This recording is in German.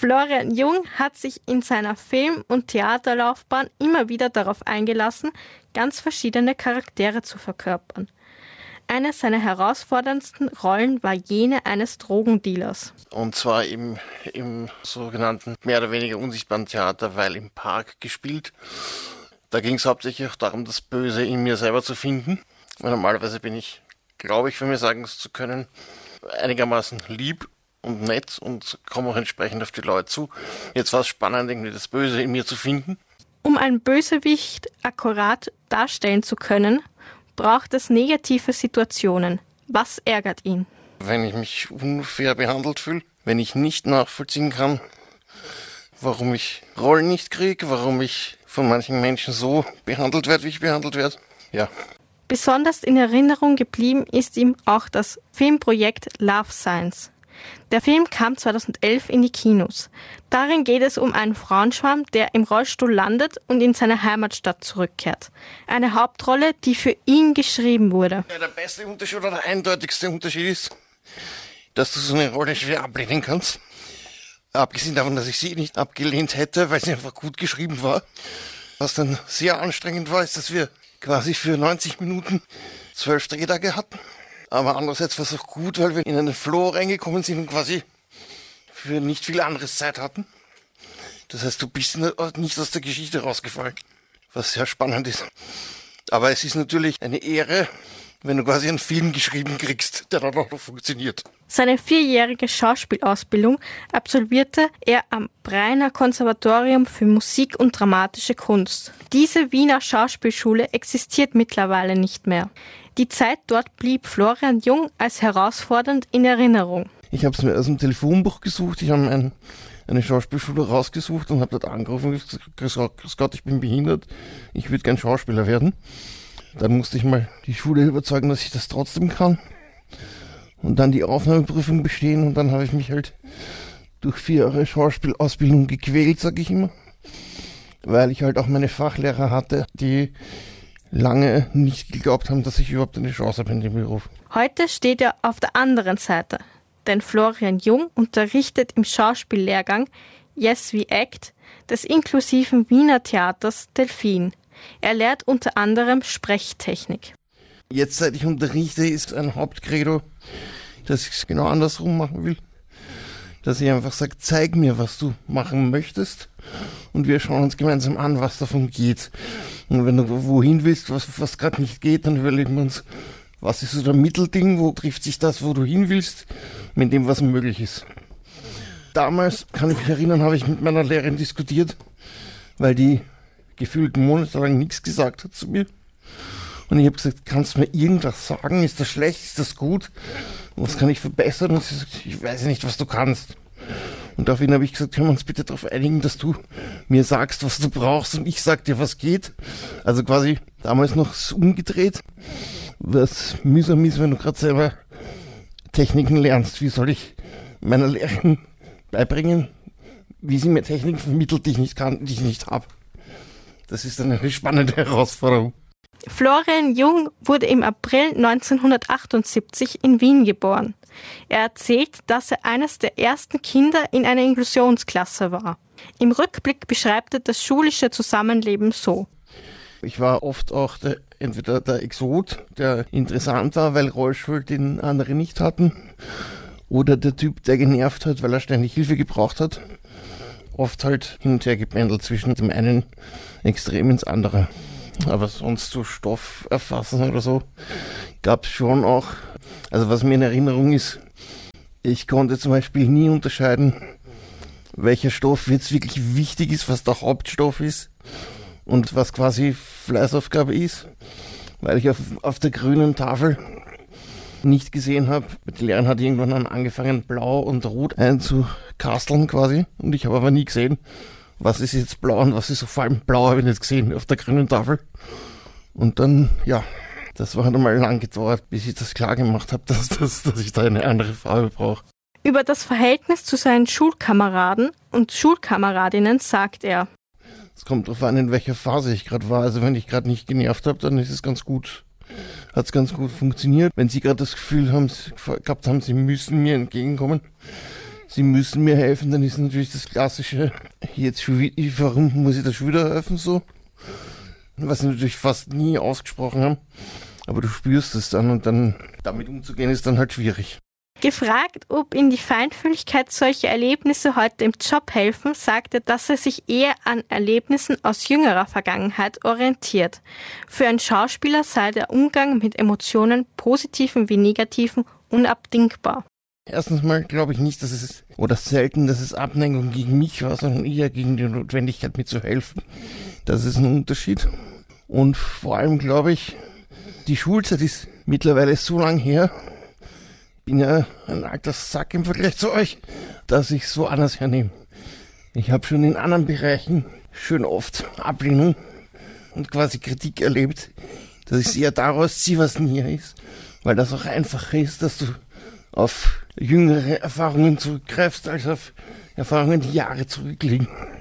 Florian Jung hat sich in seiner Film- und Theaterlaufbahn immer wieder darauf eingelassen, ganz verschiedene Charaktere zu verkörpern. Eine seiner herausforderndsten Rollen war jene eines Drogendealers. Und zwar im sogenannten mehr oder weniger unsichtbaren Theater, weil im Park gespielt. Da ging es hauptsächlich auch darum, das Böse in mir selber zu finden. Weil normalerweise bin ich, glaube ich, für mir sagen zu können, einigermaßen lieb und nett und komme auch entsprechend auf die Leute zu. Jetzt war es spannend, irgendwie das Böse in mir zu finden. Um einen Bösewicht akkurat darstellen zu können, braucht es negative Situationen. Was ärgert ihn? Wenn ich mich unfair behandelt fühle, wenn ich nicht nachvollziehen kann, warum ich Rollen nicht kriege, warum ich von manchen Menschen so behandelt werde, wie ich behandelt werde. Ja. Besonders in Erinnerung geblieben ist ihm auch das Filmprojekt Love Science. Der Film kam 2011 in die Kinos. Darin geht es um einen Frauenschwarm, der im Rollstuhl landet und in seine Heimatstadt zurückkehrt. Eine Hauptrolle, die für ihn geschrieben wurde. Ja, der beste Unterschied oder der eindeutigste Unterschied ist, dass du so eine Rolle schwer ablehnen kannst. Abgesehen davon, dass ich sie nicht abgelehnt hätte, weil sie einfach gut geschrieben war. Was dann sehr anstrengend war, ist, dass wir quasi für 90 Minuten 12 Drehtage hatten. Aber andererseits war es auch gut, weil wir in einen Flow reingekommen sind und quasi für nicht viel anderes Zeit hatten. Das heißt, du bist nicht aus der Geschichte rausgefallen, was sehr spannend ist. Aber es ist natürlich eine Ehre, wenn du quasi einen Film geschrieben kriegst, der dann auch noch funktioniert. Seine 4-jährige Schauspielausbildung absolvierte er am Breiner Konservatorium für Musik und Dramatische Kunst. Diese Wiener Schauspielschule existiert mittlerweile nicht mehr. Die Zeit dort blieb Florian Jung als herausfordernd in Erinnerung. Ich habe es mir aus dem Telefonbuch gesucht, ich habe eine Schauspielschule rausgesucht und habe dort angerufen und gesagt, Grüß Gott, ich bin behindert, ich würde gern Schauspieler werden. Dann musste ich mal die Schule überzeugen, dass ich das trotzdem kann. Und dann die Aufnahmeprüfung bestehen und dann habe ich mich halt durch 4 Jahre Schauspielausbildung gequält, sag ich immer. Weil ich halt auch meine Fachlehrer hatte, die lange nicht geglaubt haben, dass ich überhaupt eine Chance habe in dem Beruf. Heute steht er auf der anderen Seite, denn Florian Jung unterrichtet im Schauspiellehrgang Yes We Act des inklusiven Wiener Theaters Delphin. Er lehrt unter anderem Sprechtechnik. Jetzt, seit ich unterrichte, ist ein Hauptcredo, dass ich es genau andersrum machen will. Dass ich einfach sage, zeig mir, was du machen möchtest und wir schauen uns gemeinsam an, was davon geht. Und wenn du wohin willst, was gerade nicht geht, dann überlegen wir uns, was ist so der Mittelding, wo trifft sich das, wo du hin willst, mit dem, was möglich ist. Damals, kann ich mich erinnern, habe ich mit meiner Lehrerin diskutiert, weil die gefühlt monatelang nichts gesagt hat zu mir. Und ich habe gesagt, kannst du mir irgendwas sagen? Ist das schlecht? Ist das gut? Was kann ich verbessern? Und sie sagt, ich weiß nicht, was du kannst. Und daraufhin habe ich gesagt, können wir uns bitte darauf einigen, dass du mir sagst, was du brauchst und ich sag dir, was geht. Also quasi damals noch umgedreht, was mühsam ist, wenn du gerade selber Techniken lernst. Wie soll ich meiner Lehrerin beibringen, wie sie mir Techniken vermittelt, die ich nicht kann, die ich nicht habe? Das ist eine spannende Herausforderung. Florian Jung wurde im April 1978 in Wien geboren. Er erzählt, dass er eines der ersten Kinder in einer Inklusionsklasse war. Im Rückblick beschreibt er das schulische Zusammenleben so. Ich war oft auch entweder der Exot, der interessant war, weil Rollstuhl den andere nicht hatten, oder der Typ, der genervt hat, weil er ständig Hilfe gebraucht hat. Oft halt hin und her gependelt zwischen dem einen Extrem ins andere. Aber sonst so Stoff erfassen oder so gab es schon auch. Also was mir in Erinnerung ist, ich konnte zum Beispiel nie unterscheiden, welcher Stoff jetzt wirklich wichtig ist, was der Hauptstoff ist und was quasi Fleißaufgabe ist, weil ich auf der grünen Tafel nicht gesehen habe. Die Lehrerin hat irgendwann dann angefangen, blau und rot einzukasteln quasi und ich habe aber nie gesehen, was ist jetzt blau und was ist vor allem blau, habe ich nicht gesehen auf der grünen Tafel. Und dann, ja, das hat einmal lang gedauert, bis ich das klar gemacht habe, dass ich da eine andere Farbe brauche. Über das Verhältnis zu seinen Schulkameraden und Schulkameradinnen sagt er: Es kommt darauf an, in welcher Phase ich gerade war. Also wenn ich gerade nicht genervt habe, dann ist es ganz gut. Hat es ganz gut funktioniert. Wenn Sie gerade das Gefühl gehabt haben, Sie müssen mir entgegenkommen, sie müssen mir helfen, dann ist natürlich das klassische, warum muss ich das schon wieder helfen so? Was sie natürlich fast nie ausgesprochen haben, aber du spürst es dann und dann damit umzugehen ist dann halt schwierig. Gefragt, ob ihm die Feinfühligkeit solcher Erlebnisse heute im Job helfen, sagt er, dass er sich eher an Erlebnissen aus jüngerer Vergangenheit orientiert. Für einen Schauspieler sei der Umgang mit Emotionen, positiven wie negativen, unabdingbar. Erstens mal glaube ich nicht, selten, dass es Abneigung gegen mich war, sondern eher gegen die Notwendigkeit, mir zu helfen. Das ist ein Unterschied. Und vor allem glaube ich, die Schulzeit ist mittlerweile so lang her, ich bin ja ein alter Sack im Vergleich zu euch, dass ich es so anders hernehme. Ich habe schon in anderen Bereichen schön oft Ablehnung und quasi Kritik erlebt, dass ich es eher daraus ziehe, was näher ist, weil das auch einfacher ist, dass du auf jüngere Erfahrungen zurückgreifst, als auf Erfahrungen, die Jahre zurückliegen.